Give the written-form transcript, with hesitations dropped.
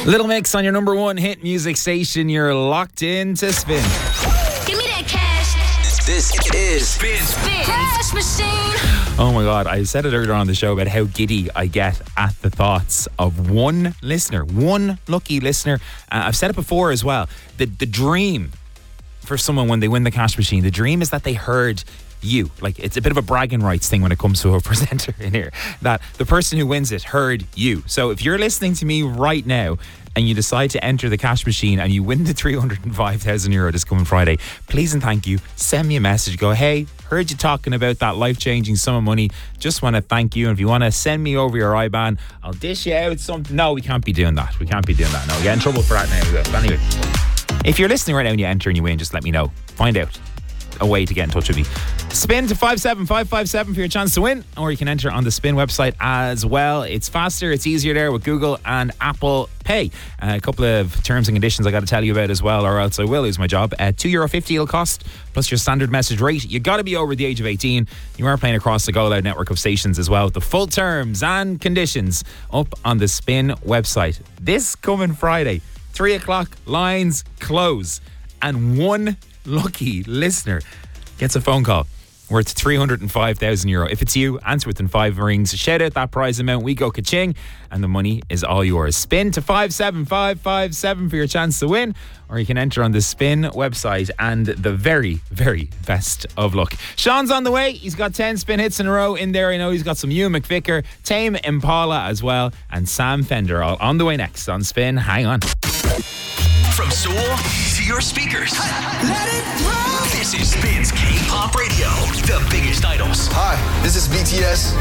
Little Mix on your number one hit music station. You're locked in to Spin. Give me that cash. This is Spin. Cash machine. Oh my God, I said it earlier on the show about how giddy I get at the thoughts of one listener, one lucky listener. I've said it before as well. The dream for someone when they win the cash machine, the dream is that they heard you. Like, it's a bit of a bragging rights thing when it comes to a presenter in here, that the person who wins it heard you. So if you're listening to me right now and you decide to enter the cash machine and you win the €305,000 this coming Friday, please and thank you, send me a message. Go, hey, heard you talking about that life-changing sum of money. Just want to thank you. And if you want to send me over your IBAN, I'll dish you out something. No, we can't be doing that. We can't be doing that. No, we get in trouble for that now. But anyway, if you're listening right now and you enter and you win, just let me know. Find out a way to get in touch with me. Spin to 57557 for your chance to win, or you can enter on the Spin website as well. It's faster, it's easier there with Google and Apple Pay. A couple of terms and conditions I got to tell you about as well, or else I will lose my job. €2.50 it'll cost, plus your standard message rate. You got to be over the age of 18. You are playing across the Go Loud network of stations as well. The full terms and conditions up on the Spin website. This coming Friday, 3 o'clock, lines close, and one lucky listener gets a phone call worth €305,000. If it's you, answer within 5 rings, shout out that prize amount, we go ka-ching, and the money is all yours. Spin to 57557 for your chance to win, or you can enter on the Spin website. And the very, very best of luck. Sean's on the way. He's got 10 Spin hits in a row in there. I know he's got some Ewan McVicker, Tame Impala as well, and Sam Fender all on the way next on Spin. Hang on. From Seoul to your speakers. Let it roll. This is Spin's K-Pop Radio. The biggest idols. Hi, this is BTS.